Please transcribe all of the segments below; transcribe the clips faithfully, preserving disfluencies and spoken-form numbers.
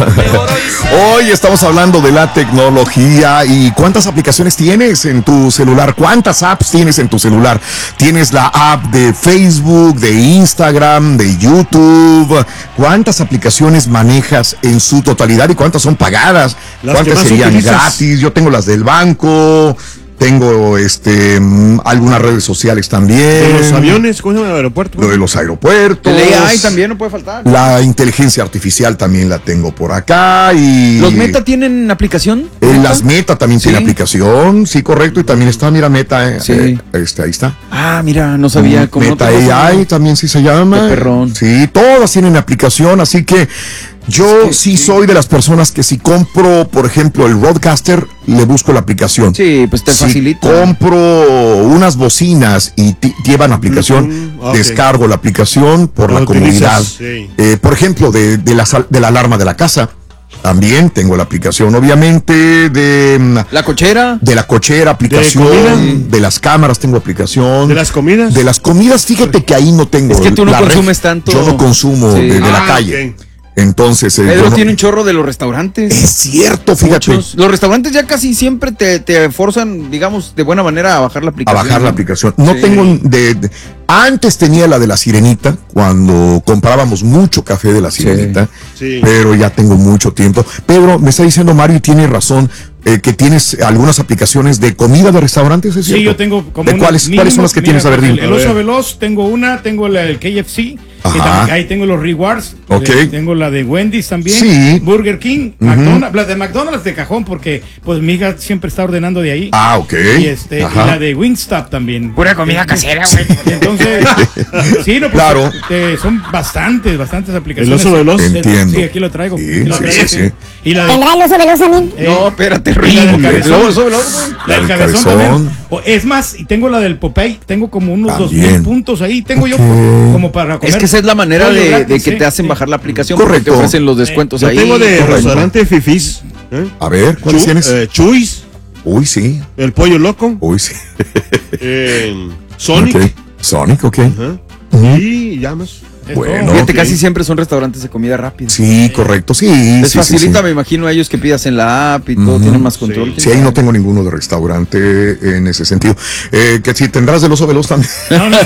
Hoy estamos hablando de la tecnología y cuántas aplicaciones tienes en tu celular, cuántas apps tienes en tu celular. Tienes la app de Facebook, de Instagram, de YouTube. ¿Cuántas aplicaciones manejas en su totalidad y cuántas son pagadas? Las ¿Cuántas serían utilizas? Gratis? Yo tengo las del banco. Tengo este algunas redes sociales también. ¿De los aviones? ¿Cómo se llama el aeropuerto? Lo de los aeropuertos. El A I también no puede faltar. La inteligencia artificial también la tengo por acá. Y ¿los Meta tienen aplicación? Eh, las Meta también ¿Sí? tienen aplicación. Sí, correcto. Y también está, mira, Meta. Eh, sí. eh, este, ahí está. Ah, mira, no sabía cómo. Meta A I también sí se llama. Qué perrón. Sí, todas tienen aplicación, así que yo sí, sí soy de las personas que si compro, por ejemplo, el Rodecaster, le busco la aplicación. Sí, pues te si facilita. compro unas bocinas y t- llevan aplicación, Mm-hmm. Okay. descargo la aplicación por Lo la comodidad. Sí. Eh, por ejemplo, de, de, la, de la alarma de la casa, también tengo la aplicación. Obviamente, de... ¿La cochera? De la cochera, aplicación. ¿De, ¿De las cámaras tengo aplicación. ¿De las comidas? De las comidas, fíjate que ahí no tengo. Es que tú no la consumes red, tanto. Yo no consumo Sí. de, de Ah, la calle. okay. Entonces, eh, Pedro no, tiene un chorro de los restaurantes. es cierto, fíjate. Muchos. Los restaurantes ya casi siempre te, te forzan, digamos, de buena manera a bajar la A aplicación. bajar la aplicación. No Sí. tengo de, de- antes tenía la de la Sirenita, cuando comprábamos mucho café de la Sirenita, Sí. pero ya tengo mucho tiempo. Pedro, me está diciendo Mario y tiene razón, eh, que tienes algunas aplicaciones de comida de restaurantes, ¿es Sí, cierto? yo tengo como ¿De una- cuáles, mínimo, ¿Cuáles son las que mira, tienes? A ver, el, dime. el A Oso ver. Veloz, tengo una, tengo la del K F C, Ajá. que también- ahí tengo los rewards, Ok. eh, tengo la de Wendy's también, Sí. Burger King, McDonald's, la de McDonald's de cajón, porque pues mi hija siempre está ordenando de ahí. Ah, ok. Y, este, y Ajá. la de Wingstop también. Pura comida casera, güey. Entonces, sí, no, pues, Claro. eh, son bastantes, bastantes aplicaciones. El Oso Veloz. Eh, Entiendo. Sí, aquí lo traigo. Sí, Aquí lo sí, traigo, sí, sí. Y la de, ¿Tendrá el Oso Veloz también? eh, No, espérate, y la horrible. del cabezón. Luego, eso, luego, güey. La del El cabezón cabezón. también. O, es más, y tengo la del Popeye, tengo como unos dos También. mil puntos ahí, tengo yo Ok. como para comer. Es que esa es la manera pollo de, gratis, de que sí, te hacen sí. bajar la aplicación. Correcto. Porque te ofrecen los descuentos Yo ahí. tengo de correcto. restaurante Fifís. ¿eh? A ver, ¿cuáles Chu- tienes? eh, Chuys, Uy, sí. el pollo loco, Uy, sí. eh, Sonic. Ok. Sonic, ok. Ajá. Y llamas. Es Bueno. todo. Fíjate, Ok. casi siempre son restaurantes de comida rápida. Sí, correcto, sí. Les sí, facilita, sí, sí. me imagino, a ellos que pidas en la app y todo, Ujú. tienen más control. Sí, ahí no tengo ninguno de restaurante en ese sentido. Eh, que si tendrás del Oso Veloz también. No, no, sí.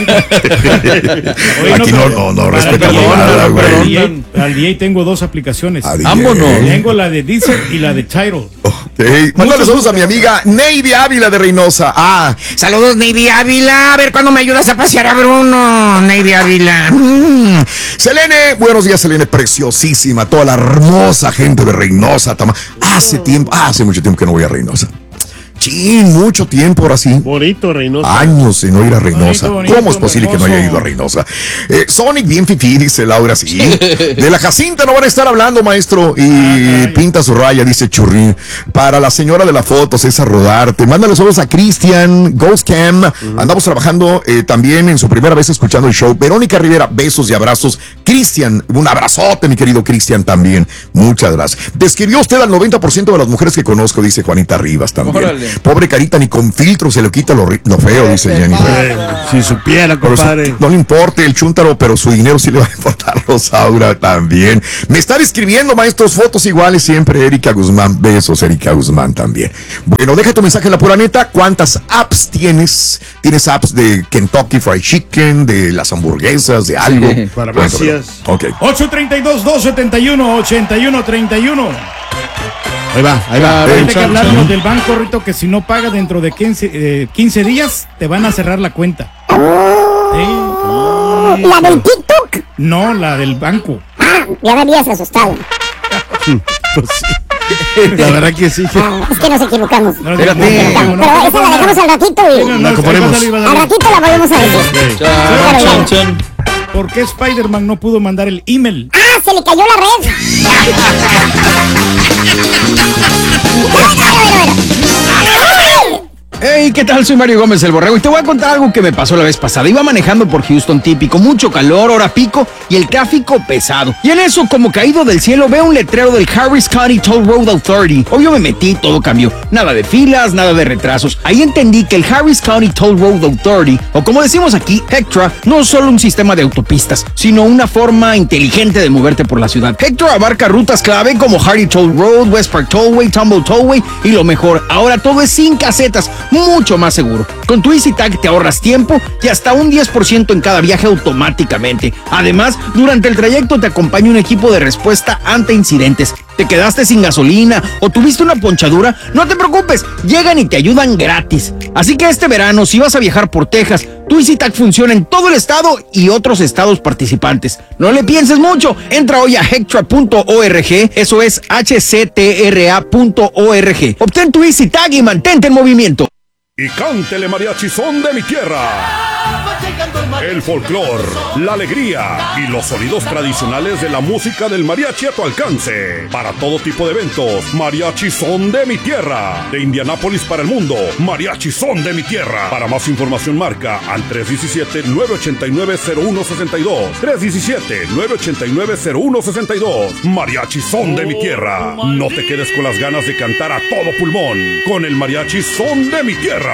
Oye, Aquí no, pero- no, no para- respetamos para- nada, para- güey. Al D J al D J tengo dos aplicaciones. A D J. Vámonos. Tengo la de Deezer y la de Tidal. Ok. Mándale saludos a mi amiga Neidy Ávila de Reynosa. Ah, Saludos, Neidy Ávila. A ver cuándo me ayudas a pasear a Bruno, Neidy Ávila. mm. Selene, buenos días, Selene, preciosísima. Toda la hermosa gente de Reynosa. Tama. Hace tiempo, hace mucho tiempo que no voy a Reynosa. Chin, mucho tiempo ahora sí. Bonito, Reynosa. Años sin no ir a Reynosa. Bonito, bonito, ¿Cómo es posible que no haya hermoso. ido a Reynosa? Eh, Sonic bien fifí, dice Laura, sí. De la Jacinta no van a estar hablando, maestro. Y caray. pinta su raya, dice Churrín. Para la señora de la foto, César Rodarte. Mándale saludos a Cristian, Ghost Cam. Andamos trabajando eh, también en su primera vez escuchando el show. Verónica Rivera, besos y abrazos. Cristian, un abrazote, mi querido Cristian, también. Muchas gracias. Describió usted al noventa por ciento de las mujeres que conozco, dice Juanita Rivas también. Órale. Pobre carita, ni con filtro se le quita lo, ri- lo feo, dice Jennifer. Eh, si supiera, Por eso, compadre. no le importe el chúntaro, pero su dinero sí le va a importar, Rosaura también. Me están escribiendo, maestros, fotos iguales siempre, Erika Guzmán. Besos, Erika Guzmán también. Bueno, deja tu mensaje en la pura neta. ¿Cuántas apps tienes? ¿Tienes apps de Kentucky Fried Chicken, de las hamburguesas, de algo? Sí. Farmacias. Ok. ocho tres dos, dos siete uno, ocho uno tres uno. Ahí va, ahí va. Claro. Hay que hablarnos del banco, Rito, que si no paga dentro de quince, eh, quince días, te van a cerrar la cuenta. Sí. ¿La del TikTok? No, la del banco. Ah, ya me habías asustado. Pues sí. La verdad que sí. Ah, es que nos equivocamos. No, Espérate. no, no, Pero no, no, esa la dejamos al ratito no, y no, La no, componemos. ahí va a salir, va a al salir. ratito la volvemos a decir. Chan, chan, chan. ¿Por qué Spider-Man no pudo mandar el email? ¡Ah, se le cayó la red! Bueno, bueno, bueno. Hey, ¿qué tal? Soy Mario Gómez el Borrego y te voy a contar algo que me pasó la vez pasada. Iba manejando por Houston típico, mucho calor, hora pico y el tráfico pesado. Y en eso, como caído del cielo, veo un letrero del Harris County Toll Road Authority. Obvio me metí, todo cambió. Nada de filas, nada de retrasos. Ahí entendí que el Harris County Toll Road Authority, o como decimos aquí, Hectra, no es solo un sistema de autopistas, sino una forma inteligente de moverte por la ciudad. Hectra abarca rutas clave como Hardy Toll Road, West Park Tollway, Tumble Tollway y lo mejor, ahora todo es sin casetas, mucho más seguro. Con tu EasyTag te ahorras tiempo y hasta un diez por ciento en cada viaje automáticamente. Además, durante el trayecto te acompaña un equipo de respuesta ante incidentes. ¿Te quedaste sin gasolina o tuviste una ponchadura? No te preocupes, llegan y te ayudan gratis. Así que este verano, si vas a viajar por Texas, tu EasyTag funciona en todo el estado y otros estados participantes. No le pienses mucho, entra hoy a hectra punto org, eso es H C T R A punto org. Obtén tu EasyTag y mantente en movimiento. Y cántele mariachi son de mi tierra. El folclor, la alegría y los sonidos tradicionales de la música del mariachi a tu alcance. Para todo tipo de eventos, mariachi son de mi tierra. De Indianápolis para el mundo, mariachi son de mi tierra. Para más información marca al tres uno siete, nueve ocho nueve, cero uno seis dos. tres uno siete, nueve ocho nueve, cero uno seis dos. Mariachi son de mi tierra. No te quedes con las ganas de cantar a todo pulmón con el mariachi son de mi tierra.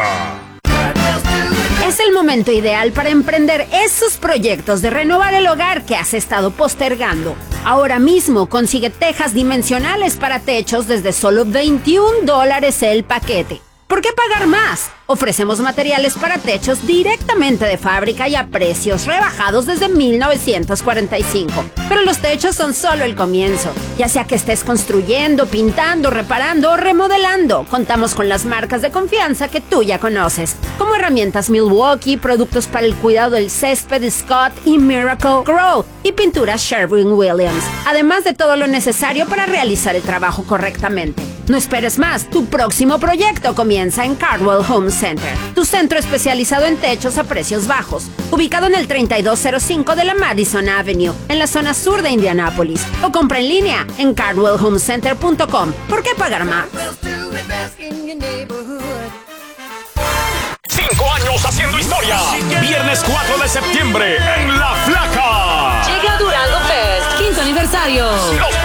Es el momento ideal para emprender esos proyectos de renovar el hogar que has estado postergando. Ahora mismo consigue tejas dimensionales para techos desde solo veintiún dólares el paquete. ¿Por qué pagar más? Ofrecemos materiales para techos directamente de fábrica y a precios rebajados desde mil novecientos cuarenta y cinco. Pero los techos son solo el comienzo. Ya sea que estés construyendo, pintando, reparando o remodelando, contamos con las marcas de confianza que tú ya conoces, como herramientas Milwaukee, productos para el cuidado del césped Scott y Miracle Grow y pinturas Sherwin-Williams, además de todo lo necesario para realizar el trabajo correctamente. No esperes más, tu próximo proyecto comienza en Cardwell Home Center, tu centro especializado en techos a precios bajos, ubicado en el treinta y dos cero cinco de la Madison Avenue, en la zona sur de Indianápolis, o compra en línea en cardwell home center punto com. ¿Por qué pagar más? Cinco años haciendo historia. Viernes cuatro de septiembre en La Flaca. Llega Durango Fest, quinto aniversario. Los